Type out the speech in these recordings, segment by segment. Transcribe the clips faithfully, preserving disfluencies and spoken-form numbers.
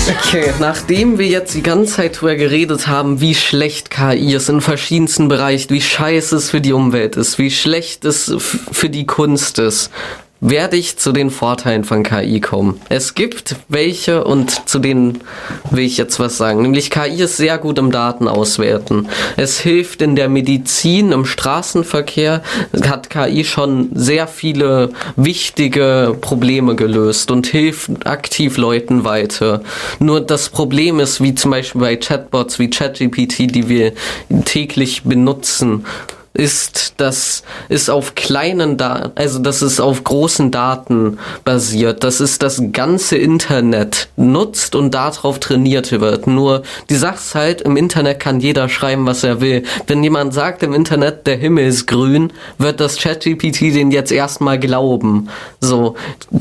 Okay, nachdem wir jetzt die ganze Zeit drüber geredet haben, wie schlecht K I ist in verschiedensten Bereichen, wie scheiße es für die Umwelt ist, wie schlecht es f- für die Kunst ist, werde ich zu den Vorteilen von K I kommen. Es gibt welche und zu denen will ich jetzt was sagen. Nämlich K I ist sehr gut im Datenauswerten. Es hilft in der Medizin, im Straßenverkehr hat K I schon sehr viele wichtige Probleme gelöst und hilft aktiv Leuten weiter. Nur das Problem ist, wie zum Beispiel bei Chatbots wie ChatGPT, die wir täglich benutzen, ist, dass es auf kleinen Daten, also dass es auf großen Daten basiert, dass es das ganze Internet nutzt und darauf trainiert wird. Nur die Sache ist halt, im Internet kann jeder schreiben, was er will. Wenn jemand sagt im Internet, der Himmel ist grün, wird das ChatGPT den jetzt erstmal glauben. So,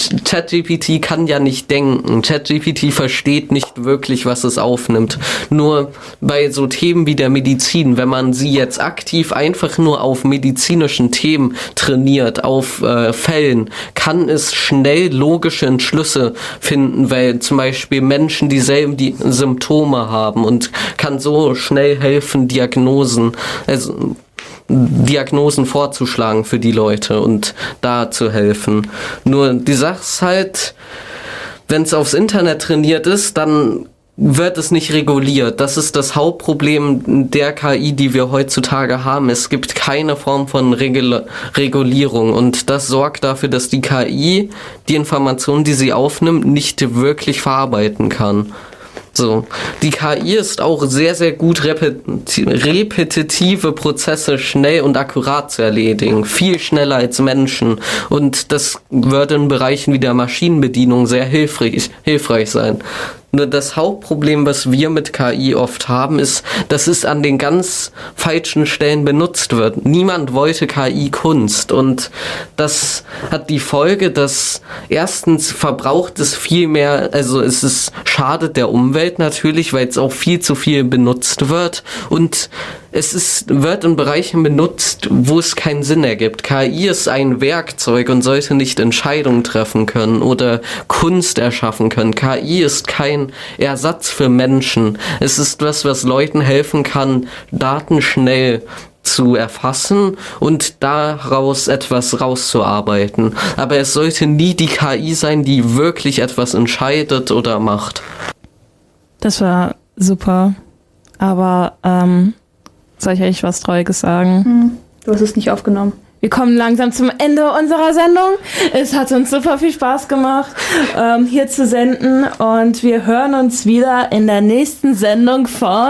ChatGPT kann ja nicht denken. ChatGPT versteht nicht wirklich, was es aufnimmt. Nur bei so Themen wie der Medizin, wenn man sie jetzt aktiv einfach nur auf medizinischen Themen trainiert, auf äh, Fällen, kann es schnell logische Entschlüsse finden, weil zum Beispiel Menschen dieselben die Symptome haben und kann so schnell helfen, Diagnosen, also Diagnosen vorzuschlagen für die Leute und da zu helfen. Nur die Sache ist halt, wenn es aufs Internet trainiert ist, dann wird es nicht reguliert. Das ist das Hauptproblem der K I, die wir heutzutage haben. Es gibt keine Form von Regul- Regulierung und das sorgt dafür, dass die K I die Informationen, die sie aufnimmt, nicht wirklich verarbeiten kann. So, die K I ist auch sehr, sehr gut repeti- repetitive Prozesse schnell und akkurat zu erledigen. Viel schneller als Menschen. Und das würde in Bereichen wie der Maschinenbedienung sehr hilfreich, hilfreich sein. Nur das Hauptproblem, was wir mit K I oft haben, ist, dass es an den ganz falschen Stellen benutzt wird. Niemand wollte K I-Kunst und das hat die Folge, dass erstens verbraucht es viel mehr, also es ist, schadet der Umwelt natürlich, weil es auch viel zu viel benutzt wird und es ist, wird in Bereichen benutzt, wo es keinen Sinn ergibt. K I ist ein Werkzeug und sollte nicht Entscheidungen treffen können oder Kunst erschaffen können. K I ist kein Ersatz für Menschen. Es ist was, was Leuten helfen kann, Daten schnell zu erfassen und daraus etwas rauszuarbeiten. Aber es sollte nie die K I sein, die wirklich etwas entscheidet oder macht. Das war super. Aber, ähm, soll ich euch was Trauriges sagen? Hm, du hast es nicht aufgenommen. Wir kommen langsam zum Ende unserer Sendung. Es hat uns super viel Spaß gemacht, ähm, hier zu senden. Und wir hören uns wieder in der nächsten Sendung von...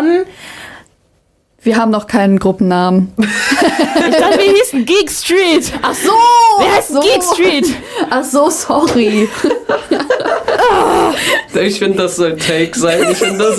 Wir haben noch keinen Gruppennamen. Ich dachte, wir hießen Geek Street. Ach so! Wir heißen so. Geek Street. Ach so, sorry. Ich finde, das soll ein Take sein. Ich finde, das